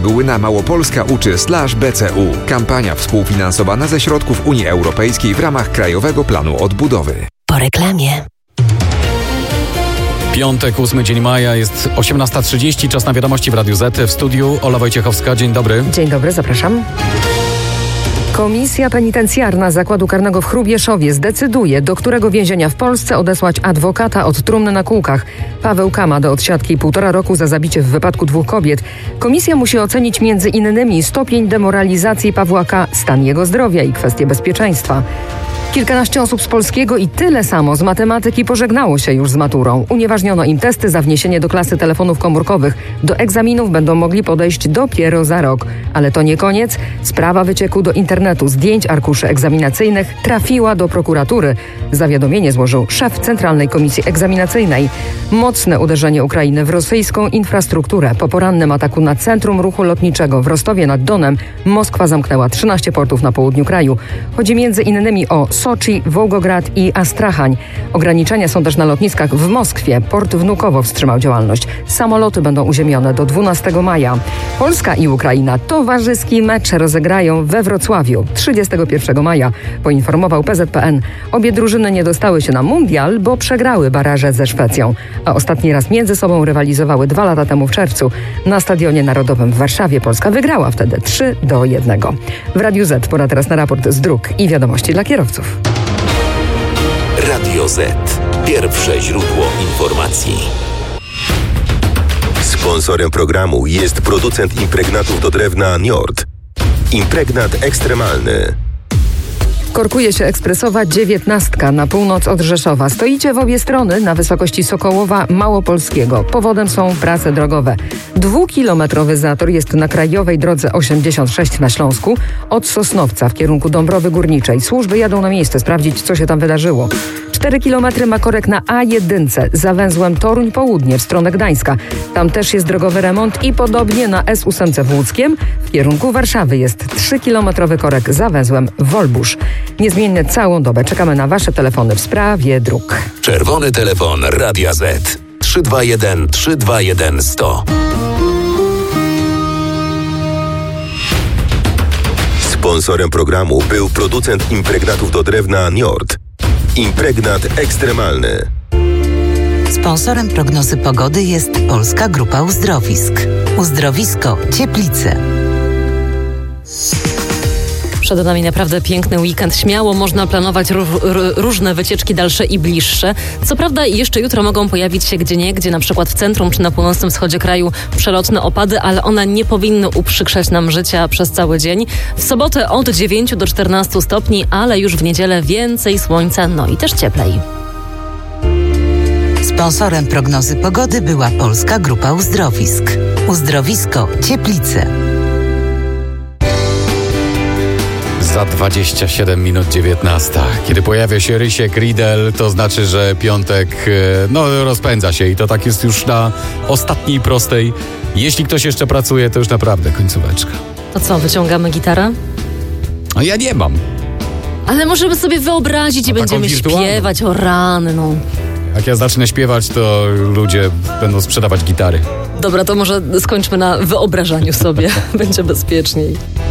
Łyna Małopolska uczy/BCU. Kampania współfinansowana ze środków Unii Europejskiej w ramach Krajowego Planu Odbudowy. Po reklamie. Piątek, 8 dzień maja, jest 18:30, czas na wiadomości w Radiu Z. W studiu Ola Wojciechowska. Dzień dobry. Dzień dobry, zapraszam. Komisja penitencjarna Zakładu Karnego w Hrubieszowie zdecyduje, do którego więzienia w Polsce odesłać adwokata od trumny na kółkach. Paweł K. ma do odsiadki 1,5 roku za zabicie w wypadku 2 kobiet. Komisja musi ocenić między innymi stopień demoralizacji Pawła K., stan jego zdrowia i kwestie bezpieczeństwa. Kilkanaście osób z polskiego i tyle samo z matematyki pożegnało się już z maturą. Unieważniono im testy za wniesienie do klasy telefonów komórkowych. Do egzaminów będą mogli podejść dopiero za rok. Ale to nie koniec. Sprawa wycieku do internetu zdjęć arkuszy egzaminacyjnych trafiła do prokuratury. Zawiadomienie złożył szef Centralnej Komisji Egzaminacyjnej. Mocne uderzenie Ukrainy w rosyjską infrastrukturę. Po porannym ataku na centrum ruchu lotniczego w Rostowie nad Donem Moskwa zamknęła 13 portów na południu kraju. Chodzi między innymi o Soczi, Wołgograd i Astrachań. Ograniczenia są też na lotniskach w Moskwie. Port Wnukowo wstrzymał działalność. Samoloty będą uziemione do 12 maja. Polska i Ukraina towarzyski mecz rozegrają we Wrocławiu 31 maja, poinformował PZPN. Obie drużyny nie dostały się na mundial, bo przegrały baraże ze Szwecją. A ostatni raz między sobą rywalizowały 2 lata temu w czerwcu. Na Stadionie Narodowym w Warszawie Polska wygrała wtedy 3-1. W Radiu Z pora teraz na raport z dróg i wiadomości dla kierowców. Radio Z. Pierwsze źródło informacji. Sponsorem programu jest producent impregnatów do drewna Njord. Impregnat ekstremalny. Korkuje się ekspresowa 19 na północ od Rzeszowa. Stoicie w obie strony na wysokości Sokołowa Małopolskiego. Powodem są prace drogowe. 2-kilometrowy zator jest na krajowej drodze 86 na Śląsku od Sosnowca w kierunku Dąbrowy Górniczej. Służby jadą na miejsce sprawdzić, co się tam wydarzyło. 4 kilometry ma korek na A1 za węzłem Toruń Południe w stronę Gdańska. Tam też jest drogowy remont i podobnie na S8 w Łódzkiem w kierunku Warszawy jest 3-kilometrowy korek za węzłem Wolbusz. Niezmiennie całą dobę czekamy na Wasze telefony w sprawie dróg. Czerwony telefon Radia Z 321 321 100. Sponsorem programu był producent impregnatów do drewna Njord. Impregnat ekstremalny. Sponsorem prognozy pogody jest Polska Grupa Uzdrowisk. Uzdrowisko Cieplice. Przed nami naprawdę piękny weekend. Śmiało można planować różne wycieczki dalsze i bliższe. Co prawda jeszcze jutro mogą pojawić się gdzieniegdzie, na przykład w centrum czy na północnym wschodzie kraju przelotne opady, ale one nie powinny uprzykrzać nam życia przez cały dzień. W sobotę od 9 do 14 stopni, ale już w niedzielę więcej słońca, no i też cieplej. Sponsorem prognozy pogody była Polska Grupa Uzdrowisk. Uzdrowisko Cieplice. Za 27 minut 19. Kiedy pojawia się Rysiek Riedel, to znaczy, że piątek rozpędza się i to tak jest już na ostatniej prostej. Jeśli ktoś jeszcze pracuje, to już naprawdę końcóweczka. To co, wyciągamy gitarę? A ja nie mam. Ale możemy sobie wyobrazić i będziemy śpiewać o rany, no. Jak ja zacznę śpiewać, to ludzie będą sprzedawać gitary. Dobra, to może skończmy na wyobrażaniu sobie. Będzie bezpieczniej.